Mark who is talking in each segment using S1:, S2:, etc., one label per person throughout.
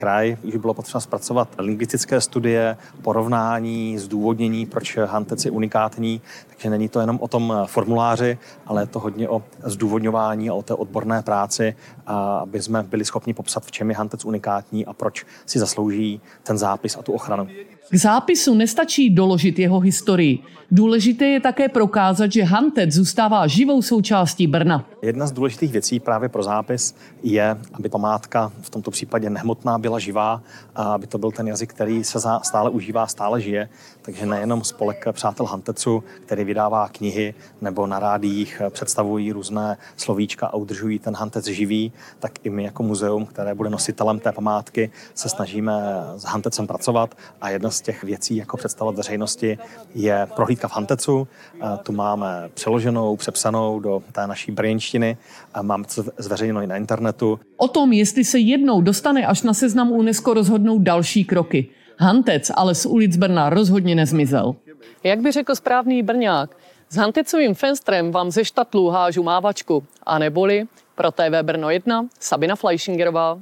S1: kraj, už bylo potřeba zpracovat lingvistické studie, porovnání, zdůvodnění, proč hantec je unikátní, takže není to jenom o tom formuláři, ale je to hodně o zdůvodňování a o té odborné práci, aby jsme byli schopni popsat, v čem je hantec unikátní a proč si zaslouží ten zápis a tu ochranu.
S2: K zápisu nestačí doložit jeho historii. Důležité je také prokázat, že hantec zůstává živou součástí Brna.
S1: Jedna z důležitých věcí právě pro zápis je, aby památka, v tomto případě nehmotná, byla živá, a aby to byl ten jazyk, který se stále užívá, stále žije. Takže nejenom spolek přátel hantecu, který vydává knihy nebo na rádiích představují různé slovíčka a udržují ten hantec živý, tak i my jako muzeum, které bude nositelem té památky, se snažíme s hantecem pracovat a jedna z těch věcí, jako představovat veřejnosti, je prohlídka v hantecu. Tu máme přeloženou, přepsanou do té naší brněnštiny a máme to zveřejněno i na internetu.
S2: O tom, jestli se jednou dostane až na seznam UNESCO, rozhodnou další kroky. Hantec ale z ulic Brna rozhodně nezmizel. Jak by řekl správný Brňák, s hantecovým fenstrem vám ze štatlů hážu mávačku. A neboli pro TV Brno 1 Sabina Fleischingerová.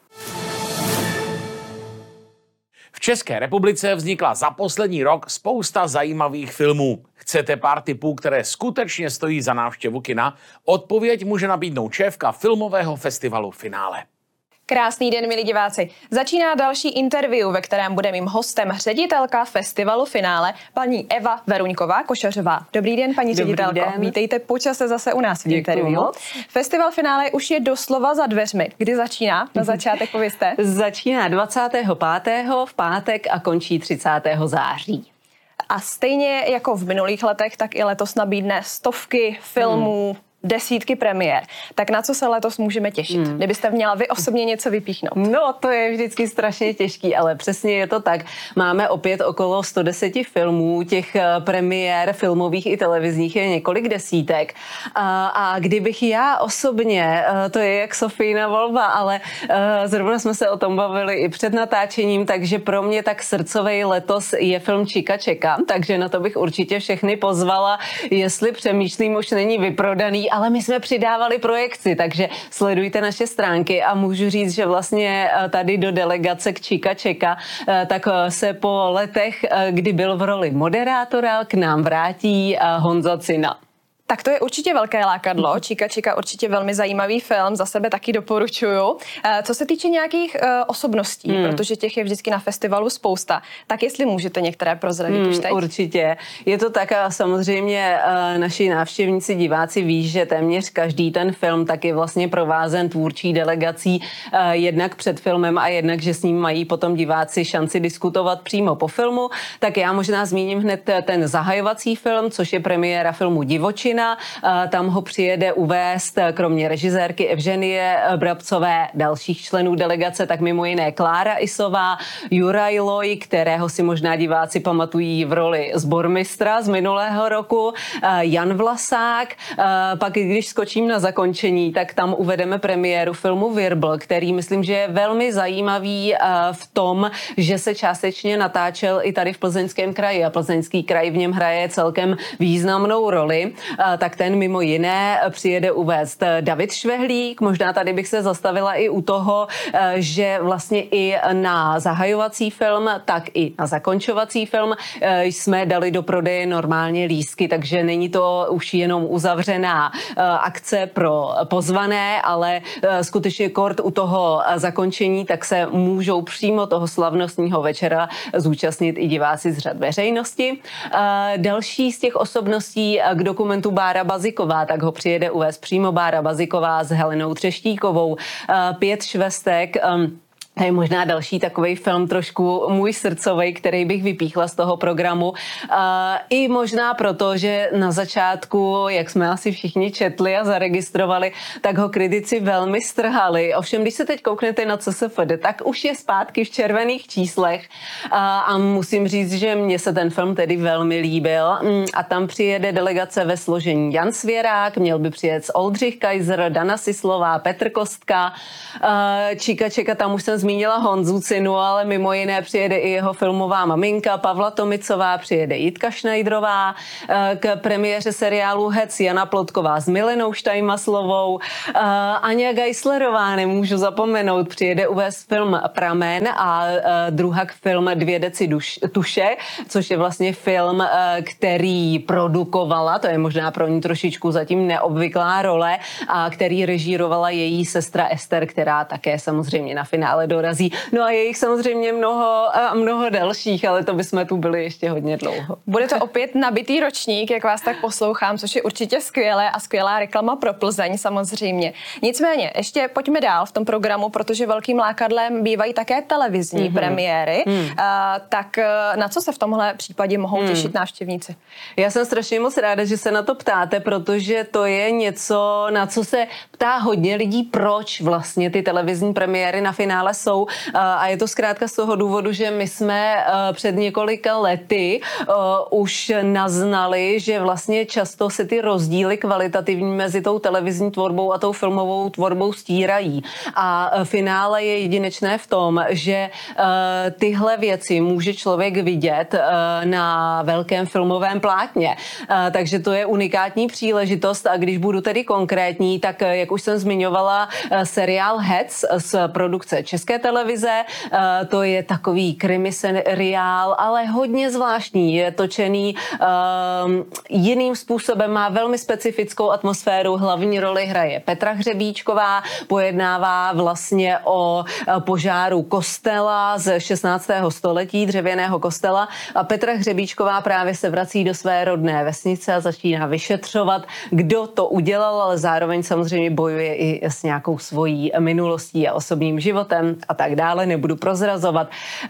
S3: V České republice vznikla za poslední rok spousta zajímavých filmů. Chcete pár tipů, které skutečně stojí za návštěvu kina? Odpověď může nabídnout šéfka filmového festivalu Finále.
S4: Krásný den, milí diváci. Začíná další interview, ve kterém bude mým hostem ředitelka festivalu Finále, paní Eva Veruňková-Košařová. Dobrý den, paní ředitelko.
S5: Den.
S4: Vítejte po čase zase u nás v interview. Festival Finále už je doslova za dveřmi. Kdy začíná? Na začátek povězte.
S5: Začíná 25. v pátek a končí 30. září.
S4: A stejně jako v minulých letech, tak i letos nabídne stovky filmů, desítky premiér. Tak na co se letos můžeme těšit? Kdybyste měla vy osobně něco vypíchnout.
S5: No, to je vždycky strašně těžký, ale přesně je to tak. Máme opět okolo 110 filmů, těch premiér filmových i televizních je několik desítek. A kdybych já osobně, to je jak Sofína volba, ale zrovna jsme se o tom bavili i před natáčením, takže pro mě tak srdcovej letos je film Čika čeka, takže na to bych určitě všechny pozvala, jestli přemýšlím, už není vyprodaný, ale my jsme přidávali projekci, takže sledujte naše stránky a můžu říct, že vlastně tady do delegace k Čika čeka, tak se po letech, kdy byl v roli moderátora, k nám vrátí Honza Cina.
S4: Tak to je určitě velké lákadlo. Čika čeka určitě velmi zajímavý film, za sebe taky doporučuju. Co se týče nějakých osobností, protože těch je vždycky na festivalu spousta, tak jestli můžete některé prozradit už teď?
S5: Určitě. Je to tak a samozřejmě naši návštěvníci, diváci ví, že téměř každý ten film tak je vlastně provázen tvůrčí delegací jednak před filmem a jednak, že s ním mají potom diváci šanci diskutovat přímo po filmu. Tak já možná zmíním hned ten zahajovací film, což je premiéra filmu Divočina. Tam ho přijede uvést kromě režisérky Evženie Brabcové, dalších členů delegace, tak mimo jiné Klára Isová, Juraj Loj, kterého si možná diváci pamatují v roli sbormistra z minulého roku, Jan Vlasák. Pak když skočím na zakončení, tak tam uvedeme premiéru filmu Virbl, který myslím, že je velmi zajímavý v tom, že se částečně natáčel i tady v Plzeňském kraji a Plzeňský kraj v něm hraje celkem významnou roli. Tak ten mimo jiné přijede uvést David Švehlík. Možná tady bych se zastavila i u toho, že vlastně i na zahajovací film, tak i na zakončovací film jsme dali do prodeje normálně lístky, takže není to už jenom uzavřená akce pro pozvané, ale skutečně kort u toho zakončení, tak se můžou přímo toho slavnostního večera zúčastnit i diváci z řad veřejnosti. Další z těch osobností k dokumentu Bára Baziková, tak ho přijede uvést přímo Bára Baziková s Helenou Třeštíkovou. 5 švestek. To je možná další takovej film trošku můj srdcovej, který bych vypíchla z toho programu. I možná proto, že na začátku, jak jsme asi všichni četli a zaregistrovali, tak ho kritici velmi strhali. Ovšem, když se teď kouknete na CSFD, tak už je zpátky v červených číslech. A musím říct, že mně se ten film tedy velmi líbil. A tam přijede delegace ve složení Jan Svěrák, měl by přijet Oldřich Kaiser, Dana Sislová, Petr Kostka. Čika čeka, tam už jsem zmínila Honzu Cinu, ale mimo jiné přijede i jeho filmová maminka Pavla Tomicová, přijede Jitka Schneiderová, k premiéře seriálu Hec Jana Plotková s Milenou Štajmaslovou, Aňa Geislerová, nemůžu zapomenout, přijede uvést film Pramen a druhak film 2 deci tuše, což je vlastně film, který produkovala, to je možná pro ní trošičku zatím neobvyklá role, a který režírovala její sestra Ester, která také samozřejmě na finále dorazí. No a je jich samozřejmě mnoho dalších, ale to bychom tu byli ještě hodně dlouho.
S4: Bude to opět nabitý ročník, jak vás tak poslouchám, což je určitě skvělé a skvělá reklama pro Plzeň samozřejmě. Nicméně, ještě pojďme dál v tom programu, protože velkým lákadlem bývají také televizní premiéry. Tak na co se v tomhle případě mohou těšit návštěvníci?
S5: Já jsem strašně moc ráda, že se na to ptáte, protože to je něco, na co se ptá hodně lidí, proč vlastně ty televizní premiéry na finále jsou. A je to zkrátka z toho důvodu, že my jsme před několika lety už naznali, že vlastně často se ty rozdíly kvalitativní mezi tou televizní tvorbou a tou filmovou tvorbou stírají. A finále je jedinečné v tom, že tyhle věci může člověk vidět na velkém filmovém plátně. Takže to je unikátní příležitost a když budu tedy konkrétní, tak jak už jsem zmiňovala, seriál Hec z produkce České televize, to je takový krimi seriál, ale hodně zvláštní, je točený jiným způsobem, má velmi specifickou atmosféru, hlavní roli hraje Petra Hřebíčková, pojednává vlastně o požáru kostela z 16. století, dřevěného kostela a Petra Hřebíčková právě se vrací do své rodné vesnice a začíná vyšetřovat, kdo to udělal, ale zároveň samozřejmě bojuje i s nějakou svojí minulostí a osobním životem a tak dále, nebudu prozrazovat.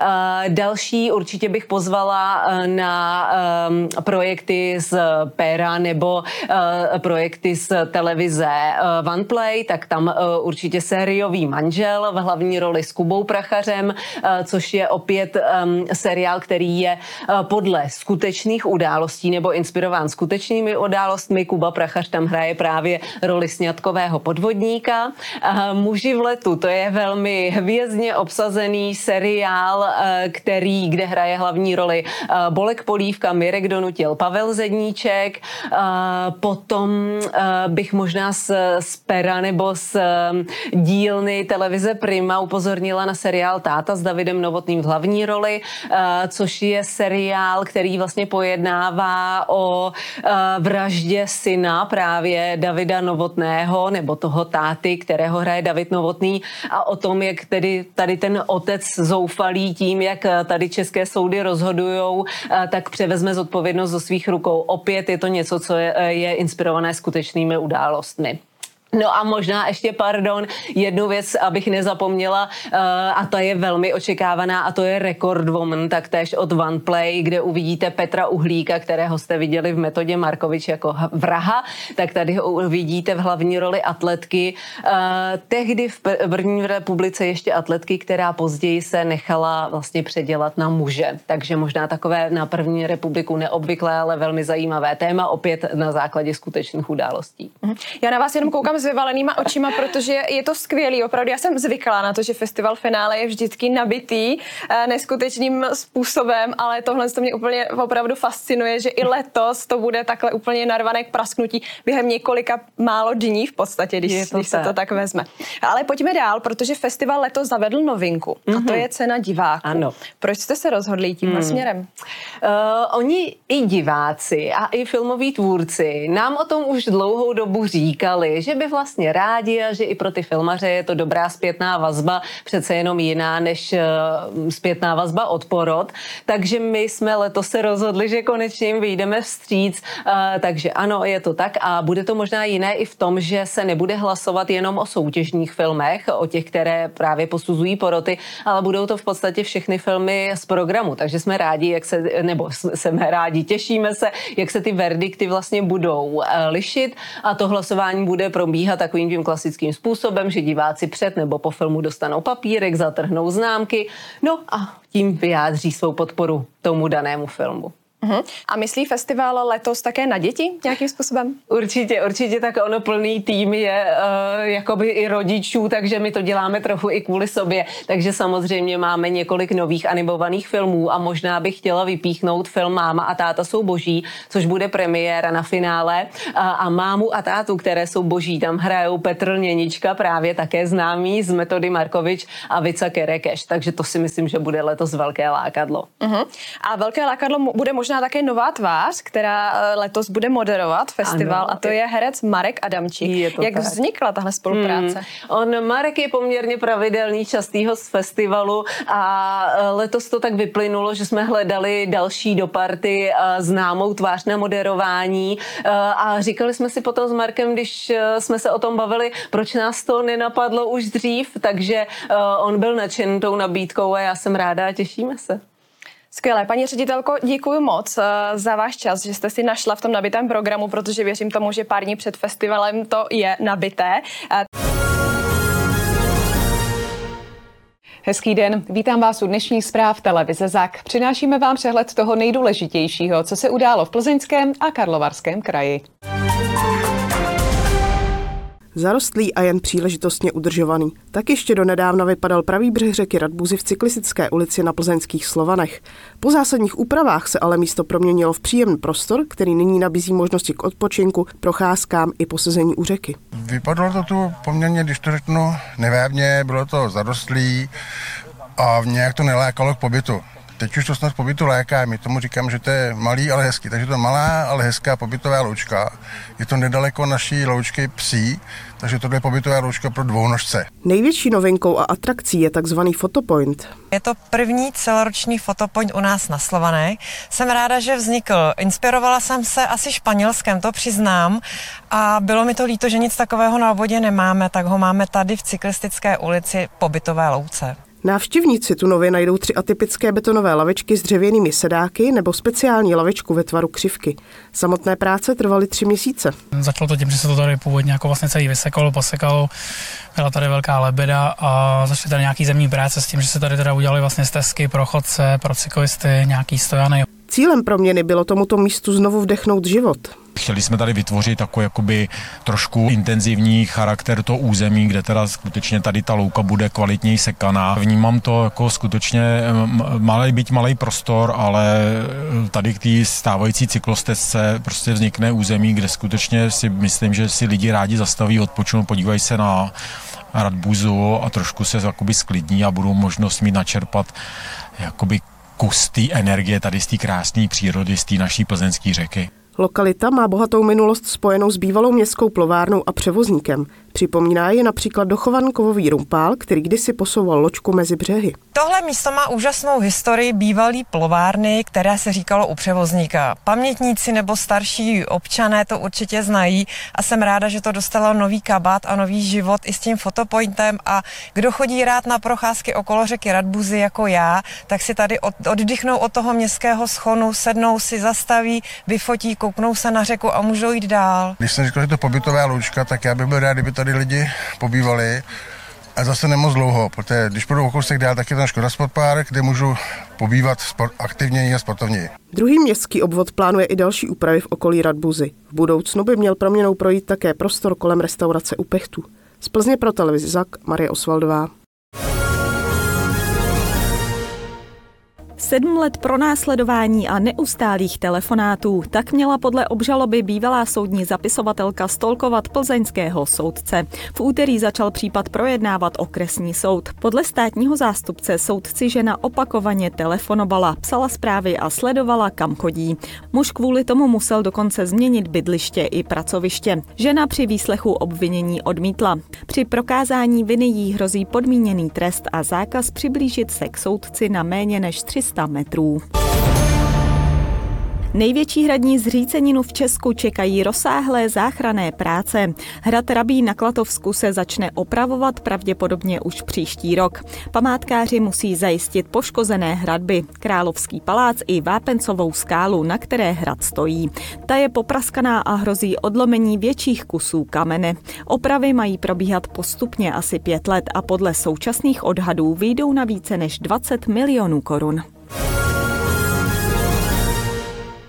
S5: Další určitě bych pozvala na projekty z Péra nebo projekty z televize OnePlay, tak tam určitě Sériový manžel v hlavní roli s Kubou Prachařem, což je opět seriál, který je podle skutečných událostí nebo inspirován skutečnými událostmi. Kuba Prachař tam hraje právě roli sňatkového podvodníka. Muži v letu, to je velmi hvězdně obsazený seriál, kde hraje hlavní roli Bolek Polívka, Mirek Donutil, Pavel Zedníček. Potom bych možná z Pera nebo z dílny televize Prima upozornila na seriál Táta s Davidem Novotným v hlavní roli, což je seriál, který vlastně pojednává o vraždě syna právě Davida Novotného nebo toho táty, kterého hraje David Novotný a o tom, jak tedy tady ten otec zoufalý tím, jak tady české soudy rozhodujou, tak převezme zodpovědnost do svých rukou. Opět je to něco, co je inspirované skutečnými událostmi. No a možná ještě, jednu věc, abych nezapomněla, a ta je velmi očekávaná, a to je Record Woman, taktéž od OnePlay, kde uvidíte Petra Uhlíka, kterého jste viděli v Metodě Markovič jako vraha, tak tady ho uvidíte v hlavní roli atletky. Tehdy v první republice ještě atletky, která později se nechala vlastně předělat na muže. Takže možná takové na první republiku neobvyklé, ale velmi zajímavé téma, opět na základě skutečných událostí.
S4: Já na vás jenom koukám s vyvalenýma očima, protože je to skvělý. Opravdu já jsem zvyklá na to, že festival finále je vždycky nabitý neskutečným způsobem, ale tohle to mě úplně opravdu fascinuje, že i letos to bude takhle úplně narvané k prasknutí během několika málo dní v podstatě, když se to tak vezme. Ale pojďme dál, protože festival letos zavedl novinku a to je cena diváků.
S5: Ano.
S4: Proč jste se rozhodli tímhle směrem?
S5: Oni i diváci a i filmoví tvůrci nám o tom už dlouhou dobu říkali, že by vlastně rádi a že i pro ty filmaře je to dobrá zpětná vazba, přece jenom jiná než zpětná vazba od porod. Takže my jsme letos se rozhodli, že konečně jim vyjdeme vstříc. Takže ano, je to tak a bude to možná jiné i v tom, že se nebude hlasovat jenom o soutěžních filmech, o těch, které právě posuzují poroty, ale budou to v podstatě všechny filmy z programu. Takže jsme rádi, těšíme se, jak se ty verdikty vlastně budou lišit a to hlasování bude probíhat takovým tím klasickým způsobem, že diváci před nebo po filmu dostanou papírek, zatrhnou známky, no a tím vyjádří svou podporu tomu danému filmu.
S4: A myslí festival letos také na děti nějakým způsobem?
S5: Určitě, tak ono plný tým je jakoby i rodičů, takže my to děláme trochu i kvůli sobě. Takže samozřejmě máme několik nových animovaných filmů a možná bych chtěla vypíchnout film Máma a táta jsou boží, což bude premiéra na finále. A Mámu a tátu, které jsou boží, tam hrajou Petr Lněnička, právě také známý z Metody Markovič a Vica Kerekeš. Takže to si myslím, že bude letos velké lákadlo.
S4: A velké lákadlo bude možná také nová tvář, která letos bude moderovat festival, a to je herec Marek Adamčík. Jak vznikla tahle spolupráce?
S5: Marek je poměrně pravidelný, častý host z festivalu a letos to tak vyplynulo, že jsme hledali další do party známou tvář na moderování a říkali jsme si potom s Markem, když jsme se o tom bavili, proč nás to nenapadlo už dřív, takže on byl nadšen tou nabídkou a já jsem ráda a těšíme se.
S4: Skvělé. Paní ředitelko, děkuji moc za váš čas, že jste si našla v tom nabitém programu, protože věřím tomu, že pár dní před festivalem to je nabité.
S6: Hezký den, vítám vás u dnešních zpráv televize ZAK. Přinášíme vám přehled toho nejdůležitějšího, co se událo v Plzeňském a Karlovarském kraji.
S7: Zarostlý a jen příležitostně udržovaný. Tak ještě donedávna vypadal pravý břeh řeky Radbuzy v cyklistické ulici na plzeňských Slovanech. Po zásadních úpravách se ale místo proměnilo v příjemný prostor, který nyní nabízí možnosti k odpočinku, procházkám i posezení u řeky.
S8: Vypadalo to tu poměrně, když to řeknu, nevábně, bylo to zarostlý a nějak to nelákalo k pobytu. Teď už to snad pobytu léká, my tomu říkám, že to je malý, ale hezký. Takže to je malá, ale hezká pobytová loučka. Je to nedaleko naší loučky Psí, takže tohle je pobytová loučka pro dvounožce.
S7: Největší novinkou a atrakcí je takzvaný Fotopoint.
S9: Je to první celoroční Fotopoint u nás na Slovanech. Jsem ráda, že vznikl. Inspirovala jsem se asi Španělskem, to přiznám. A bylo mi to líto, že nic takového na obvodě nemáme, tak ho máme tady v cyklistické ulici pobytové louce.
S7: Návštěvníci tu nově najdou 3 atypické betonové lavičky s dřevěnými sedáky nebo speciální lavičku ve tvaru křivky. Samotné práce trvaly 3 měsíce.
S10: Začalo to tím, že se to tady původně jako vlastně celý vysekalo, posekalo, byla tady velká lebeda a začaly tady nějaký zemní práce s tím, že se tady teda udělali vlastně stezky pro chodce, pro cyklisty, nějaký stojany.
S7: Cílem proměny bylo tomuto místu znovu vdechnout život.
S11: Chtěli jsme tady vytvořit takový jakoby trošku intenzivní charakter toho území, kde teda skutečně tady ta louka bude kvalitněji sekaná. Vnímám to jako skutečně malý prostor, ale tady k té stávající cyklostezce prostě vznikne území, kde skutečně si myslím, že si lidi rádi zastaví, odpočnou, podívají se na Radbuzu a trošku se jakoby sklidní a budou možnost mít načerpat jakoby kus té energie tady z té krásné přírody, z té naší plzeňské řeky.
S7: Lokalita má bohatou minulost spojenou s bývalou městskou plovárnou a převozníkem. Připomíná je například dochovaný kovový rumpál, který kdysi posouval loďku mezi břehy.
S9: Tohle místo má úžasnou historii bývalý plovárny, které se říkalo u převozníka. Pamětníci nebo starší občané to určitě znají a jsem ráda, že to dostalo nový kabát a nový život i s tím fotopointem a kdo chodí rád na procházky okolo řeky Radbuzy jako já, tak si tady oddychnou od toho městského schonu, sednou si, zastaví, vyfotí, kouknou se na řeku a můžou jít dál.
S8: Když jsem říkal, že to pobytová loučka, tak já bych byl rád, kdyby tady lidi pobývali a zase nemoc dlouho, protože když půjdu o kousek dál, tak je tam Škoda Sport Park, kde můžu pobývat aktivněji a sportovněji.
S7: Druhý městský obvod plánuje i další úpravy v okolí Radbuzy. V budoucnu by měl proměnou projít také prostor kolem restaurace u Pechtů. Z Plzně pro televizi ZAK Marie Osvaldová.
S12: 7 let pronásledování a neustálých telefonátů. Tak měla podle obžaloby bývalá soudní zapisovatelka stolkovat plzeňského soudce. V úterý začal případ projednávat okresní soud. Podle státního zástupce soudci žena opakovaně telefonovala, psala zprávy a sledovala, kam chodí. Muž kvůli tomu musel dokonce změnit bydliště i pracoviště. Žena při výslechu obvinění odmítla. Při prokázání viny jí hrozí podmíněný trest a zákaz přiblížit se k soudci na méně než 300 metrů. Největší hradní zříceninu v Česku čekají rozsáhlé záchranné práce. Hrad Rabí na Klatovsku se začne opravovat pravděpodobně už příští rok. Památkáři musí zajistit poškozené hradby, Královský palác i Vápencovou skálu, na které hrad stojí. Ta je popraskaná a hrozí odlomení větších kusů kamene. Opravy mají probíhat postupně asi 5 let a podle současných odhadů vyjdou na více než 20 milionů korun.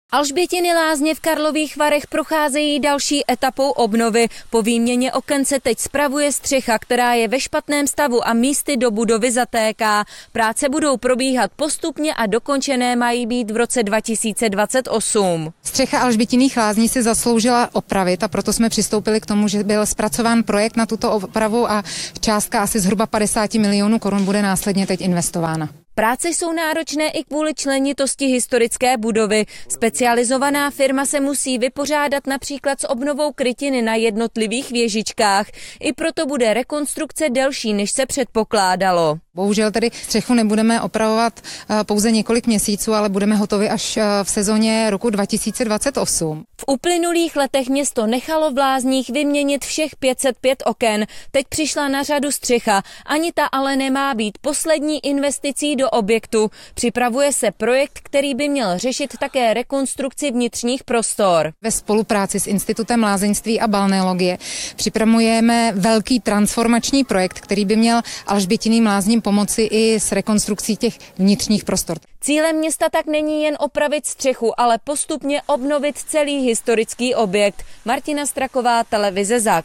S13: Alžbětiny lázně v Karlových Varech procházejí další etapou obnovy. Po výměně oken se teď spravuje střecha, která je ve špatném stavu a místy do budovy zatéká. Práce budou probíhat postupně a dokončené mají být v roce 2028.
S14: Střecha Alžbětiných lázní si zasloužila opravit a proto jsme přistoupili k tomu, že byl zpracován projekt na tuto opravu a částka asi zhruba 50 milionů korun bude následně teď investována.
S13: Práce jsou náročné i kvůli členitosti historické budovy. Specializovaná firma se musí vypořádat například s obnovou krytiny na jednotlivých věžičkách. I proto bude rekonstrukce delší, než se předpokládalo.
S14: Bohužel tedy střechu nebudeme opravovat pouze několik měsíců, ale budeme hotovi až v sezóně roku 2028.
S13: V uplynulých letech město nechalo v lázních vyměnit všech 505 oken. Teď přišla na řadu střecha. Ani ta ale nemá být poslední investicí do objektu. Připravuje se projekt, který by měl řešit také rekonstrukci vnitřních prostor.
S14: Ve spolupráci s Institutem lázeňství a balneologie připravujeme velký transformační projekt, který by měl Alžbětiným lázním pomoci i s rekonstrukcí těch vnitřních prostor.
S13: Cílem města tak není jen opravit střechu, ale postupně obnovit celý historický objekt. Martina Straková, televize ZAK.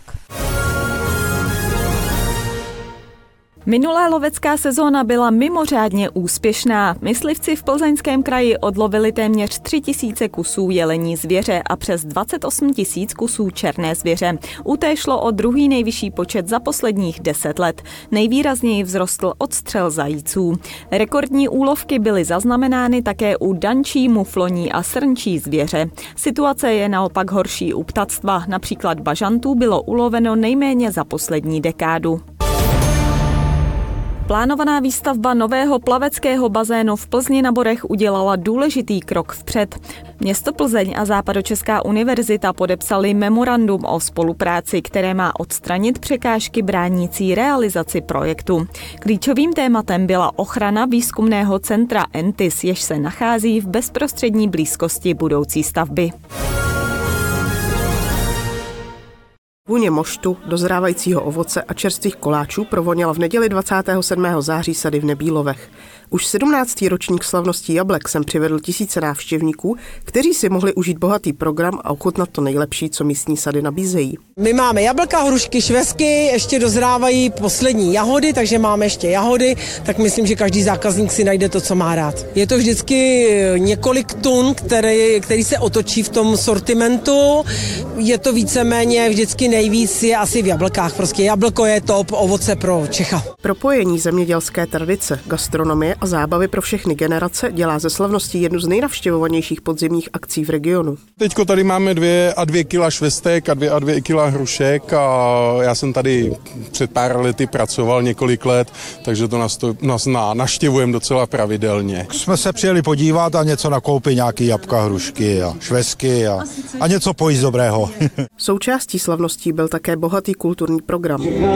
S12: Minulá lovecká sezóna byla mimořádně úspěšná. Myslivci v Plzeňském kraji odlovili téměř 3 000 kusů jelení zvěře a přes 28 000 kusů černé zvěře. U té šlo o druhý nejvyšší počet za posledních 10 let. Nejvýrazněji vzrostl odstřel zajíců. Rekordní úlovky byly zaznamenány také u dančí, mufloní a srnčí zvěře. Situace je naopak horší u ptactva. Například bažantů bylo uloveno nejméně za poslední dekádu. Plánovaná výstavba nového plaveckého bazénu v Plzni na Borech udělala důležitý krok vpřed. Město Plzeň a Západočeská univerzita podepsali memorandum o spolupráci, které má odstranit překážky bránící realizaci projektu. Klíčovým tématem byla ochrana výzkumného centra ENTIS, jež se nachází v bezprostřední blízkosti budoucí stavby.
S7: Vůně moštu, dozrávajícího ovoce a čerstvých koláčů provoněla v neděli 27. září sady v Nebílovech. Už 17. ročník slavností jablek sem přivedl tisíce návštěvníků, kteří si mohli užít bohatý program a ochutnat to nejlepší, co místní sady nabízejí.
S15: My máme jablka, hrušky, švestky, ještě dozrávají poslední jahody, takže máme ještě jahody, tak myslím, že každý zákazník si najde to, co má rád. Je to vždycky několik tun, který se otočí v tom sortimentu. Je to víceméně vždycky nejvíc je asi v jablkách. Prostě jablko je top ovoce pro Čecha.
S7: Propojení zemědělské tradice, gastronomie a zábavy pro všechny generace dělá ze slavností jednu z nejnavštěvovanějších podzimních akcí v regionu.
S16: Teďko tady máme 2 kila švestek a 2 kila hrušek a já jsem tady před pár lety pracoval několik let, takže to nás navštěvujeme docela pravidelně.
S17: Jsme se přijeli podívat a něco nakoupit, nějaký jabka, hrušky a švestky a něco pojíst dobrého.
S7: Součástí slavností byl také bohatý kulturní program.